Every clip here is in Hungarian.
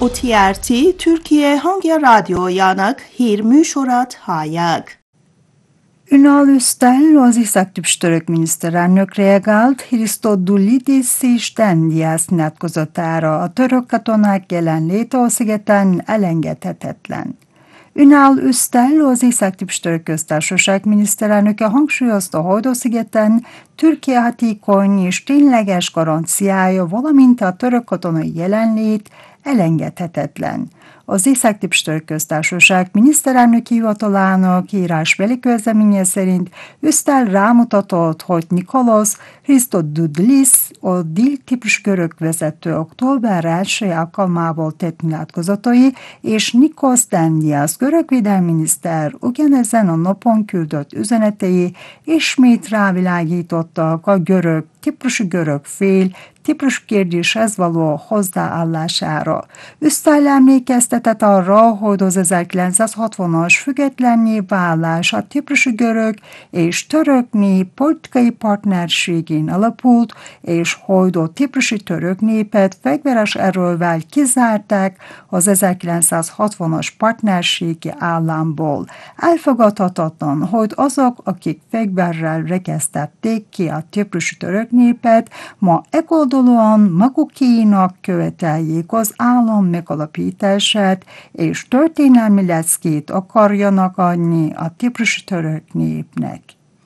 OTRT Türkiye Hangi Radyojának hírműsorát hallják. Ünal Üstel az iszak török miniszterelnök reagált Christodoulidis és Dendias nyilatkozatára. A török katonák jelenléte a szigeten elengedhetetlen. Ünal Üstel az iszak török köztársaság miniszterelnöke hangsúlyozta, hogy a szigeten Türkiye hatékony és tényleges garanciája, valamint a török katonai jelenlét elengedhetetlen. Az Észak-Tipstörök köztársaság miniszterelnöki hivatalának írásbeli közleménye szerint Üstel rámutatott, hogy Nikolaos Christodoulidis, a dél-ciprus görög vezető október 1. alkalmából tett nyilatkozatai, és Nikos Dendias görög védelminiszter ugyanezen a napon küldött üzenetei ismét rávilágítottak a ciprusi görög fél Ciprus kérdéshez való hozzáállására. Üstel emlékeztetett arra, hogy az 1960-as függetlenné válás a ciprusi görög és török nép politikai partnerségén alapult, és hogy a ciprusi török népet fegyveres erővel kizárták az 1960-as partnerségi államból. Elfogadhatatlan, hogy azok, akik fegyverrel rekesztették ki a ciprusi török népet, ma egyoldalúan magukénak követeljék az állam megalapítását, és történelmi leckét akarjanak adni a ciprusi török népnek.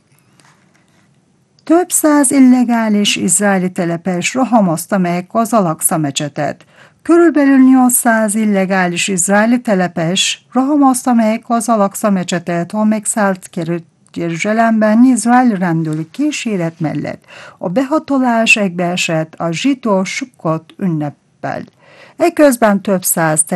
Több száz illegális izraeli telepes rohamozta meg az Al-Aqsa mecsetet. Körülbelül 800 illegális izraeli telepes rohamozta meg az Al-Aqsa mecsetet, a megszállt Jeruzsálemben izraeli rendőri kíséret mellett. A behatolás egybeesett a zsidó Sukkot ünneppel. Eközben több száz